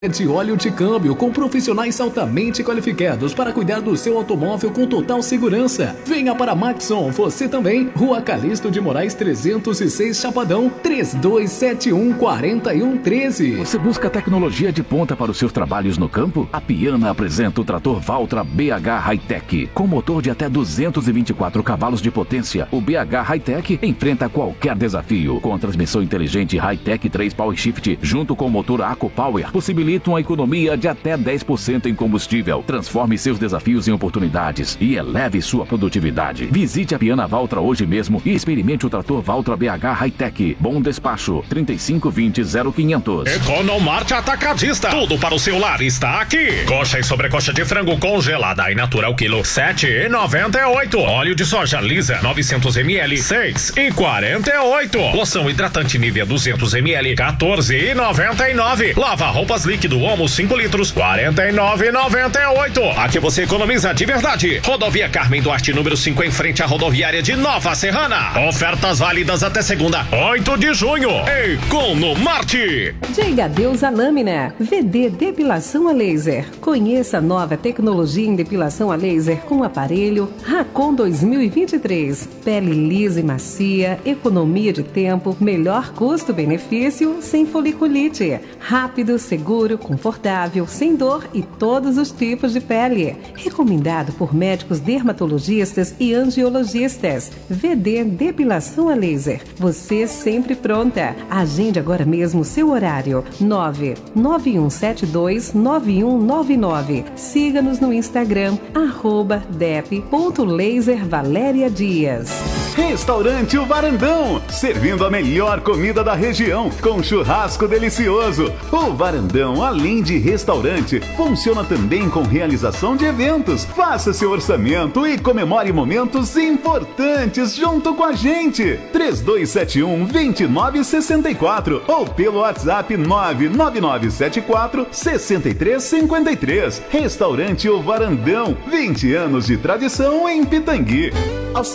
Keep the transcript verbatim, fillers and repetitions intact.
De óleo de câmbio com profissionais altamente qualificados para cuidar do seu automóvel com total segurança. Venha para Maxon, você também. Rua Calixto de Moraes trezentos e seis, Chapadão, três dois sete um, quatro um um três. Você busca tecnologia de ponta para os seus trabalhos no campo? A Piana apresenta o trator Valtra B H High-Tech. Com motor de até duzentos e vinte e quatro cavalos de potência, o B H High-Tech enfrenta qualquer desafio. Com a transmissão inteligente High-Tech três Power Shift, junto com o motor AcoPower, possibilita uma economia de até dez por cento em combustível. Transforme seus desafios em oportunidades e eleve sua produtividade. Visite a Piana Valtra hoje mesmo e experimente o trator Valtra B H High-Tech. Bom despacho, trinta e cinco vinte, zero quinhentos. Economarte Atacadista. Tudo para o seu lar está aqui. Coxa e sobrecoxa de frango congelada e natural quilo, sete e noventa e oito. Óleo de soja lisa, novecentos mililitros, seis e quarenta e oito. Loção hidratante Nivea duzentos mililitros, quatorze e noventa e nove. Lava roupas líquido Omo cinco litros, quarenta e nove e noventa e oito. Aqui você economiza de verdade. Rodovia Carmen Duarte, número cinco, em frente à rodoviária de Nova Serrana. Ofertas válidas até segunda, oito de junho. Economarte. Diga adeus à lâmina. V D Depilação a Laser. Conheça a nova tecnologia em depilação a laser com o aparelho Racon dois mil e vinte e três. Pele lisa e macia, economia de tempo, melhor custo-benefício, sem foliculite. Rápido, seguro, confortável, sem dor e todos os tipos de pele. Recomendado por médicos dermatologistas e angiologistas. V D Depilação a Laser. Você sempre pronta. Agende agora mesmo seu horário. nove nove um sete dois nove um nove nove. Siga-nos no Instagram, arroba dep ponto laser Valéria Dias. Restaurante O Varandão, servindo a melhor comida da região, com churrasco delicioso. O Varandão, além de restaurante, funciona também com realização de eventos. Faça seu orçamento e comemore momentos importantes junto com a gente. três dois sete um, dois nove seis quatro ou pelo WhatsApp nove nove nove sete quatro, seis três cinco três. Restaurante O Varandão, vinte anos de tradição em Pitangui.